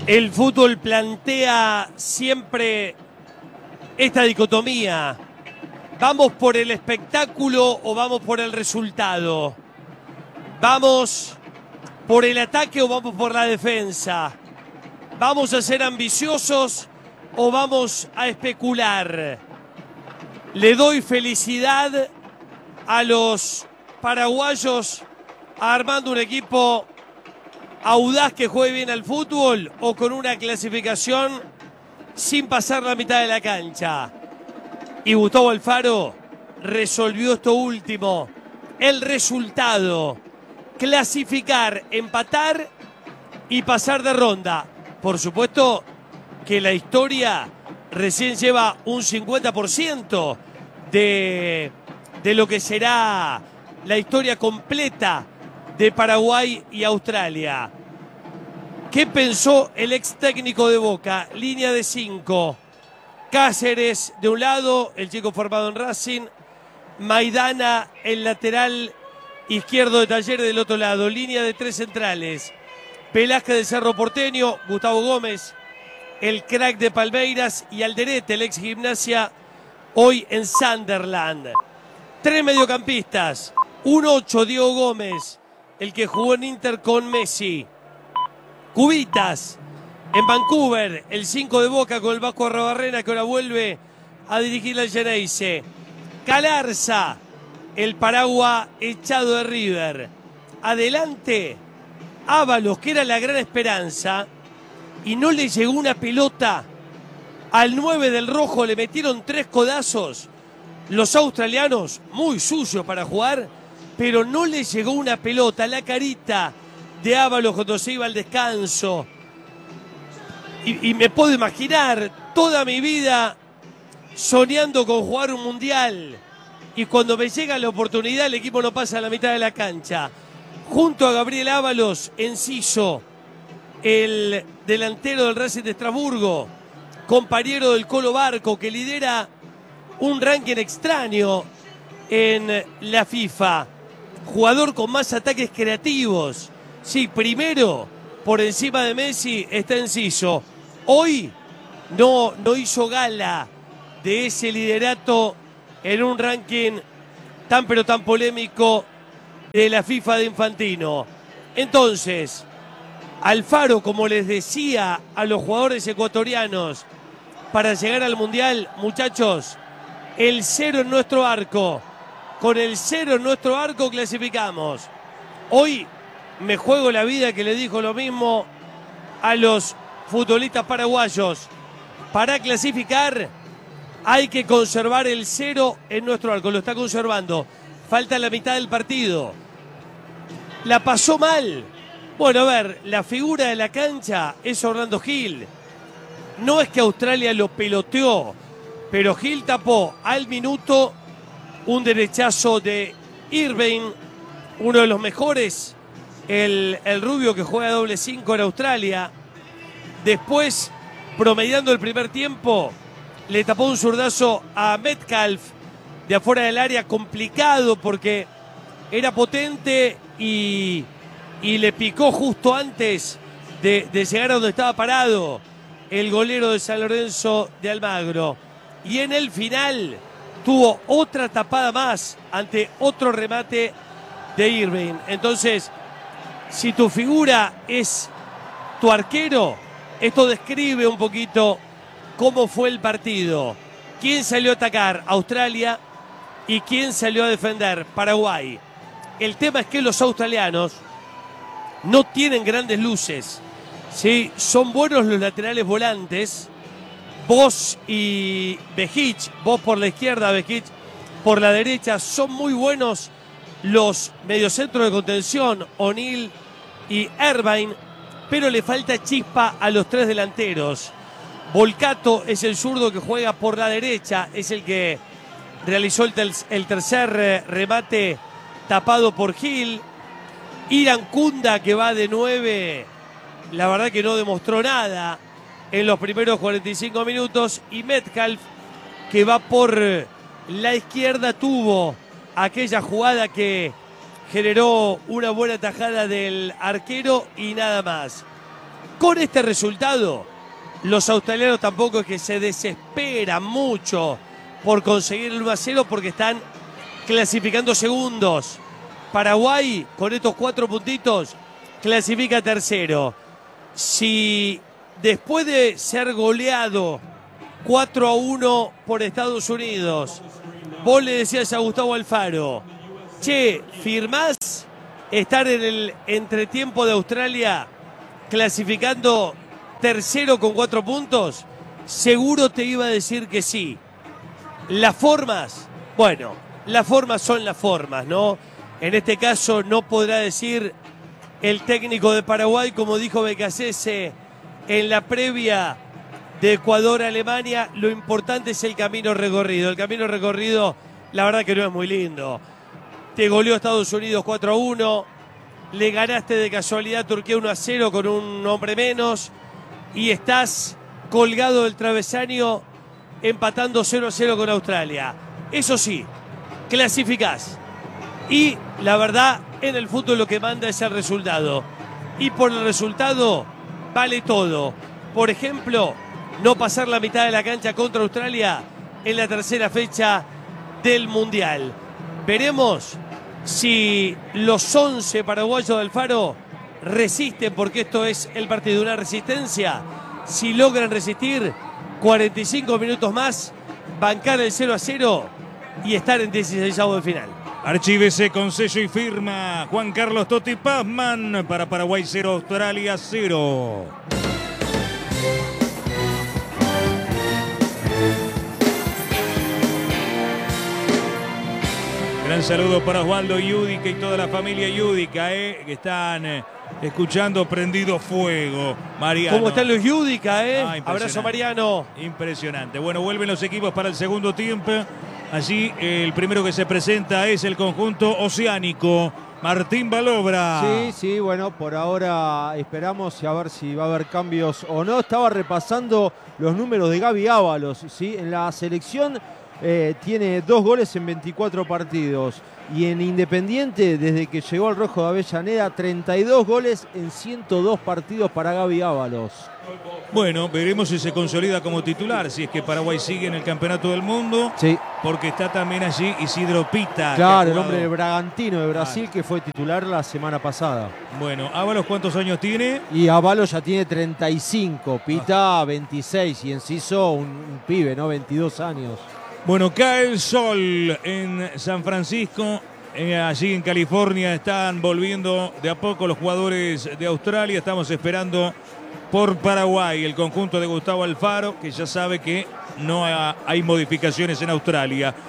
El fútbol plantea siempre esta dicotomía. ¿Vamos por el espectáculo o vamos por el resultado? ¿Vamos por el ataque o vamos por la defensa? ¿Vamos a ser ambiciosos o vamos a especular? Le doy felicidad a los paraguayos armando un equipo audaz que juegue bien al fútbol o con una clasificación sin pasar la mitad de la cancha. Y Gustavo Alfaro resolvió esto último, el resultado, clasificar, empatar y pasar de ronda. Por supuesto que la historia recién lleva un 50% de lo que será la historia completa de Paraguay y Australia. ¿Qué pensó el ex técnico de Boca? Línea de 5. Cáceres de un lado, el chico formado en Racing. Maidana, el lateral izquierdo de Talleres del otro lado. Línea de 3 centrales. Velázquez de Cerro Porteño, Gustavo Gómez, el crack de Palmeiras, y Alderete, el ex Gimnasia, hoy en Sunderland. 3 mediocampistas. Un 8, Diego Gómez, el que jugó en Inter con Messi. Cubitas, en Vancouver, el 5 de Boca con el Vasco Arrobarrena, que ahora vuelve a dirigir al Geneise. Galarza, el Paragua echado de River. Adelante, Ábalos, que era la gran esperanza, y no le llegó una pelota al 9 del Rojo. Le metieron 3 codazos los australianos, muy sucios para jugar, pero no le llegó una pelota. La carita de Ábalos cuando se iba al descanso. Y me puedo imaginar toda mi vida soñando con jugar un mundial. Y cuando me llega la oportunidad, el equipo no pasa a la mitad de la cancha. Junto a Gabriel Ábalos, Enciso, el delantero del Racing de Estrasburgo, compañero del Colo Barco, que lidera un ranking extraño en la FIFA. Jugador con más ataques creativos. Sí, primero, por encima de Messi, está Enciso. Hoy no hizo gala de ese liderato en un ranking tan pero tan polémico de la FIFA de Infantino. Entonces, Alfaro, como les decía a los jugadores ecuatorianos, para llegar al Mundial, muchachos, el 0 en nuestro arco. Con el 0 en nuestro arco clasificamos. Hoy me juego la vida, que le dijo lo mismo a los futbolistas paraguayos. Para clasificar hay que conservar el 0 en nuestro arco. Lo está conservando. Falta la mitad del partido. La pasó mal. Bueno, a ver, la figura de la cancha es Orlando Gil. No es que Australia lo peloteó, pero Gil tapó al minuto un derechazo de Irving, uno de los mejores, el rubio que juega doble 5 en Australia. Después, promediando el primer tiempo, le tapó un zurdazo a Metcalf de afuera del área, complicado porque era potente y le picó justo antes de llegar a donde estaba parado el golero de San Lorenzo de Almagro. Y en el final tuvo otra tapada más ante otro remate de Irving. Entonces, si tu figura es tu arquero, esto describe un poquito cómo fue el partido. ¿Quién salió a atacar? Australia. ¿Y quién salió a defender? Paraguay. El tema es que los australianos no tienen grandes luces, ¿sí? Son buenos los laterales volantes, Vos y Vejic, Vos por la izquierda, Vejic por la derecha. Son muy buenos los mediocentros de contención, O'Neill y Irvine, pero le falta chispa a los 3 delanteros. Volcato es el zurdo que juega por la derecha, es el que realizó el tercer remate tapado por Gil. Irankunda, que va de 9, la verdad que no demostró nada en los primeros 45 minutos. Y Metcalf, que va por la izquierda, tuvo aquella jugada que generó una buena tajada del arquero y nada más. Con este resultado, los australianos tampoco es que se desesperan mucho por conseguir el 1-0 porque están clasificando segundos. Paraguay, con estos 4 puntitos, clasifica tercero. Si después de ser goleado 4-1 por Estados Unidos, vos le decías a Gustavo Alfaro, che, ¿firmás estar en el entretiempo de Australia clasificando tercero con 4 puntos? Seguro te iba a decir que sí. Las formas, bueno, las formas son las formas, ¿no? En este caso no podrá decir el técnico de Paraguay, como dijo Becasese en la previa de Ecuador-Alemania, lo importante es el camino recorrido. El camino recorrido, la verdad que no es muy lindo. Te goleó Estados Unidos 4-1, le ganaste de casualidad a Turquía 1-0 con un hombre menos y estás colgado del travesaño empatando 0-0 con Australia. Eso sí, clasificás. Y la verdad, en el fútbol lo que manda es el resultado. Y por el resultado vale todo. Por ejemplo, no pasar la mitad de la cancha contra Australia en la tercera fecha del Mundial. Veremos si los 11 paraguayos del Faro resisten, porque esto es el partido de una resistencia. Si logran resistir 45 minutos más, bancar el 0-0 y estar en 16avos de final. Archívese con sello y firma Juan Carlos Totti Pazman para Paraguay 0, Australia 0. Gran saludo para Osvaldo Yudica y toda la familia Yudica, que están escuchando Prendido Fuego. Mariano. ¿Cómo están los Yudica, Abrazo, Mariano. Impresionante. Bueno, vuelven los equipos para el segundo tiempo. Allí el primero que se presenta es el conjunto oceánico. Martín Balobra. Sí, bueno, por ahora esperamos a ver si va a haber cambios o no. Estaba repasando los números de Gaby Ábalos, ¿sí? En la selección tiene 2 goles en 24 partidos. Y en Independiente, desde que llegó al Rojo de Avellaneda, 32 goles en 102 partidos para Gaby Ábalos. Bueno, veremos si se consolida como titular, si es que Paraguay sigue en el Campeonato del Mundo. Sí. Porque está también allí Isidro Pita. Claro, el hombre del Bragantino de Brasil, que fue titular la semana pasada. Bueno, Ábalos, ¿cuántos años tiene? Y Ábalos ya tiene 35, Pita 26 y Enciso un pibe, ¿no? 22 años. Bueno, cae el sol en San Francisco. Allí en California están volviendo de a poco los jugadores de Australia. Estamos esperando por Paraguay el conjunto de Gustavo Alfaro, que ya sabe que no hay modificaciones en Australia.